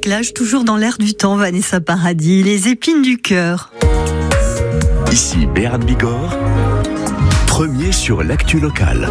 recyclage, toujours dans l'air du temps, Vanessa Paradis, les épines du cœur. Ici Béat Bigorre, premier sur l'actu locale.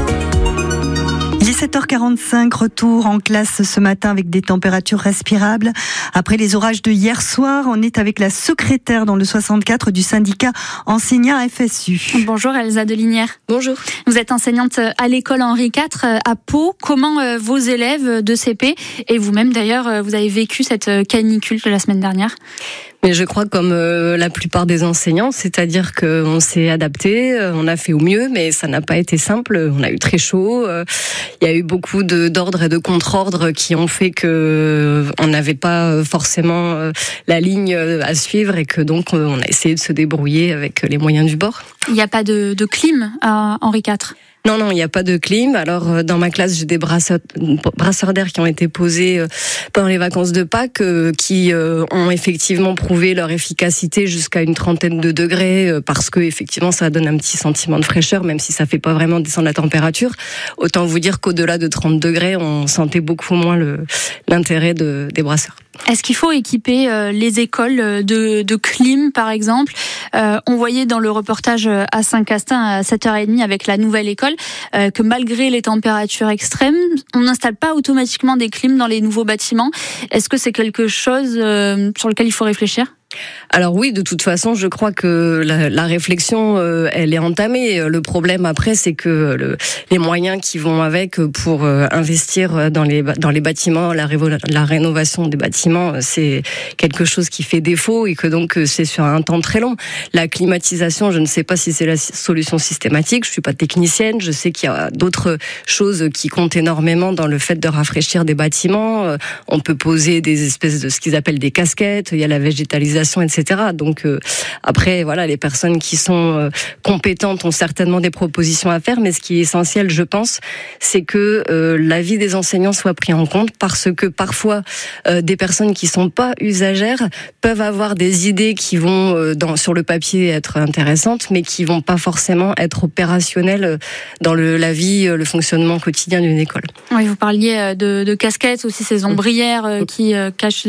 Il est 7h45, retour en classe ce matin avec des températures respirables. Après les orages de hier soir, on est avec la secrétaire dans le 64 du syndicat enseignant FSU. Bonjour Elsa Delinière. Bonjour. Vous êtes enseignante à l'école Henri IV à Pau. Comment vos élèves de CP et vous-même d'ailleurs, vous avez vécu cette canicule de la semaine dernière ? Mais je crois comme la plupart des enseignants, c'est-à-dire qu'on s'est adapté, on a fait au mieux, mais ça n'a pas été simple. On a eu très chaud, il y a eu beaucoup d'ordres et de contre-ordres qui ont fait que on n'avait pas forcément la ligne à suivre et que donc on a essayé de se débrouiller avec les moyens du bord. Il n'y a pas de clim à Henri IV ? Non, il n'y a pas de clim. Alors, dans ma classe, j'ai des brasseurs d'air qui ont été posés pendant les vacances de Pâques, qui ont effectivement prouvé leur efficacité jusqu'à une 30aine de degrés, parce que effectivement, ça donne un petit sentiment de fraîcheur, même si ça fait pas vraiment descendre la température. Autant vous dire qu'au-delà de 30 degrés, on sentait beaucoup moins l'intérêt des brasseurs. Est-ce qu'il faut équiper les écoles de clim, par exemple ? On voyait dans le reportage à Saint-Castin à 7h30 avec la nouvelle école que malgré les températures extrêmes, on n'installe pas automatiquement des clims dans les nouveaux bâtiments. Est-ce que c'est quelque chose sur lequel il faut réfléchir ? Alors oui, de toute façon, je crois que la réflexion, elle est entamée. Le problème après, c'est que les moyens qui vont avec pour investir dans les bâtiments, la rénovation des bâtiments, c'est quelque chose qui fait défaut et que donc c'est sur un temps très long. La climatisation, je ne sais pas si c'est la solution systématique. Je suis pas technicienne. Je sais qu'il y a d'autres choses qui comptent énormément dans le fait de rafraîchir des bâtiments. On peut poser des espèces de ce qu'ils appellent des casquettes. Il y a la végétalisation, etc. Donc après, voilà, les personnes qui sont compétentes ont certainement des propositions à faire, mais ce qui est essentiel, je pense, c'est que l'avis des enseignants soit pris en compte, parce que parfois des personnes qui sont pas usagères peuvent avoir des idées qui vont sur le papier être intéressantes, mais qui vont pas forcément être opérationnelles dans la vie, le fonctionnement quotidien d'une école. Oui, vous parliez de casquettes, aussi ces ombrières qui cachent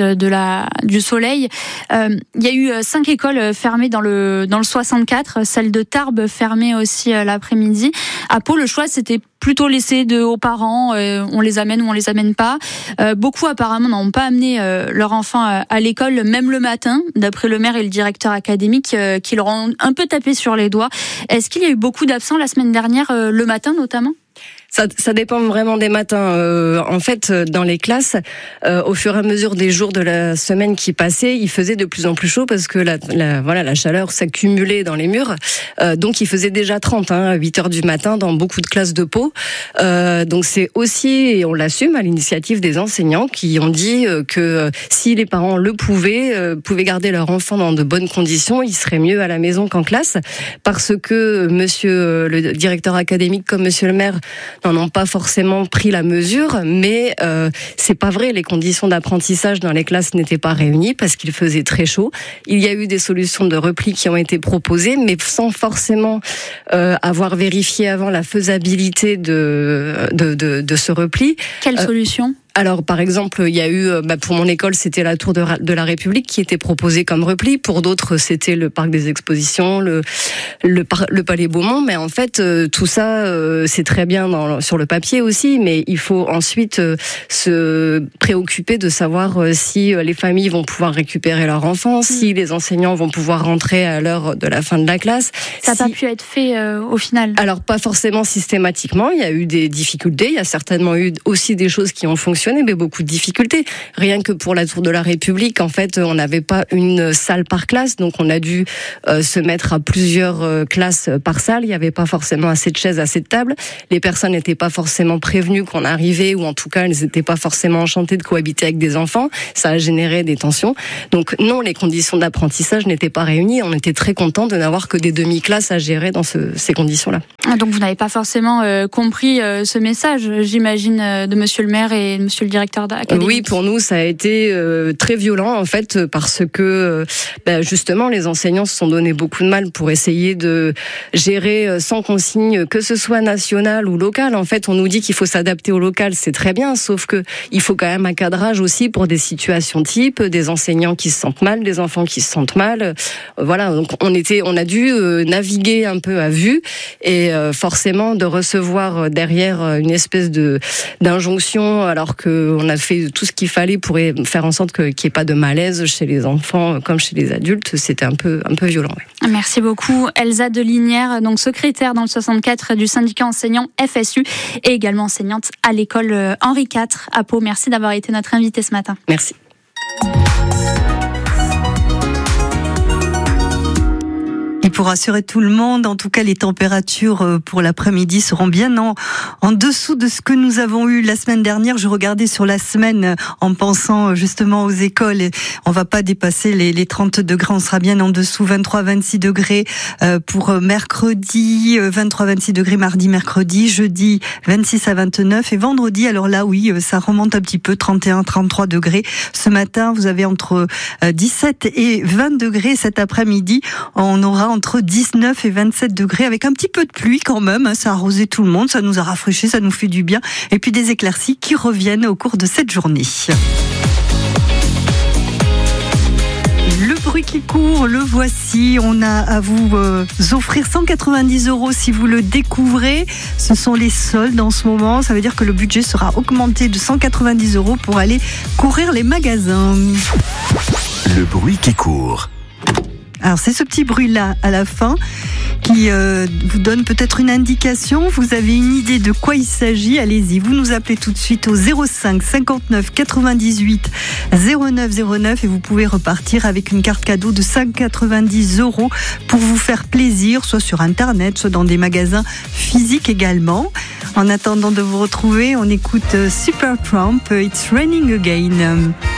du soleil. Il y a eu 5 écoles fermées dans le 64, celle de Tarbes fermée aussi l'après-midi. À Pau, le choix c'était plutôt laissé aux parents, on les amène ou on les amène pas. Beaucoup apparemment n'ont pas amené leur enfant à l'école, même le matin, d'après le maire et le directeur académique qui leur ont un peu tapé sur les doigts. Est-ce qu'il y a eu beaucoup d'absents la semaine dernière, le matin notamment ? Ça dépend vraiment des matins. En fait, dans les classes, au fur et à mesure des jours de la semaine qui passaient, il faisait de plus en plus chaud parce que la chaleur s'accumulait dans les murs. Donc, il faisait déjà 30, à 8 heures du matin dans beaucoup de classes de Pau. Donc, c'est aussi, et on l'assume, à l'initiative des enseignants qui ont dit que si les parents le pouvaient garder leur enfant dans de bonnes conditions, il serait mieux à la maison qu'en classe, parce que monsieur le directeur académique comme monsieur le maire n'en ont pas forcément pris la mesure, mais c'est pas vrai. Les conditions d'apprentissage dans les classes n'étaient pas réunies parce qu'il faisait très chaud. Il y a eu des solutions de repli qui ont été proposées, mais sans forcément avoir vérifié avant la faisabilité de ce repli. Quelle solution ? Alors, par exemple, il y a eu, pour mon école, c'était la Tour de la République qui était proposée comme repli. Pour d'autres, c'était le Parc des Expositions, le Palais Beaumont. Mais en fait, tout ça, c'est très bien sur le papier aussi. Mais il faut ensuite se préoccuper de savoir si les familles vont pouvoir récupérer leurs enfants, si les enseignants vont pouvoir rentrer à l'heure de la fin de la classe. Ça n'a pas pu être fait au final ? Alors, pas forcément systématiquement. Il y a eu des difficultés. Il y a certainement eu aussi des choses qui ont fonctionné, mais beaucoup de difficultés. Rien que pour la Tour de la République, en fait, on n'avait pas une salle par classe, donc on a dû se mettre à plusieurs classes par salle. Il n'y avait pas forcément assez de chaises, assez de tables. Les personnes n'étaient pas forcément prévenues qu'on arrivait, ou en tout cas, elles n'étaient pas forcément enchantées de cohabiter avec des enfants. Ça a généré des tensions. Donc non, les conditions d'apprentissage n'étaient pas réunies. On était très contents de n'avoir que des demi-classes à gérer dans ces conditions-là. Donc vous n'avez pas forcément compris ce message, j'imagine, de monsieur le maire et de monsieur monsieur le directeur d'académie. Oui, pour nous, ça a été très violent, en fait, parce que justement, les enseignants se sont donné beaucoup de mal pour essayer de gérer sans consigne, que ce soit national ou local. En fait, on nous dit qu'il faut s'adapter au local, c'est très bien, sauf que il faut quand même un cadrage aussi pour des situations types, des enseignants qui se sentent mal, des enfants qui se sentent mal. Voilà, donc on a dû naviguer un peu à vue, et forcément de recevoir derrière une espèce d'injonction, alors qu'on a fait tout ce qu'il fallait pour faire en sorte qu'il n'y ait pas de malaise chez les enfants comme chez les adultes. C'était un peu violent. Ouais. Merci beaucoup Elsa Delinière, donc secrétaire dans le 64 du syndicat enseignant FSU et également enseignante à l'école Henri IV à Pau. Merci d'avoir été notre invitée ce matin. Merci. Et pour rassurer tout le monde, en tout cas, les températures pour l'après-midi seront bien en dessous de ce que nous avons eu la semaine dernière. Je regardais sur la semaine en pensant justement aux écoles. On va pas dépasser les 30 degrés. On sera bien en dessous, 23-26 degrés pour mercredi, 23-26 degrés mardi, mercredi, jeudi 26 à 29 et vendredi. Alors là, oui, ça remonte un petit peu, 31-33 degrés. Ce matin, vous avez entre 17 et 20 degrés. Cet après-midi, on aura entre 19 et 27 degrés avec un petit peu de pluie quand même. Ça a arrosé tout le monde, ça nous a rafraîchi, ça nous fait du bien. Et puis des éclaircies qui reviennent au cours de cette journée. Le bruit qui court, le voici. On a à vous offrir 190 € si vous le découvrez. Ce sont les soldes en ce moment. Ça veut dire que le budget sera augmenté de 190 € pour aller courir les magasins. Le bruit qui court. Alors c'est ce petit bruit-là à la fin qui vous donne peut-être une indication. Vous avez une idée de quoi il s'agit? Allez-y, vous nous appelez tout de suite au 05 59 98 09 09 et vous pouvez repartir avec une carte cadeau de 190 € pour vous faire plaisir, soit sur Internet, soit dans des magasins physiques également. En attendant de vous retrouver, on écoute Supertramp, It's Raining Again.